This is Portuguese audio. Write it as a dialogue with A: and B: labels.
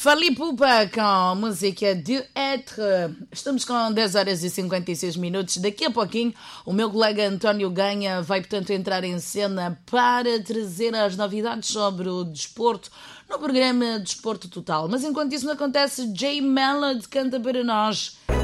A: Fali Pupa com a música de Être. Estamos com 10 horas e 56 minutos. Daqui a pouquinho o meu colega António Ganha vai, portanto, entrar em cena para trazer as novidades sobre o desporto no programa Desporto Total. Mas enquanto isso não acontece, Jay Melody canta para nós.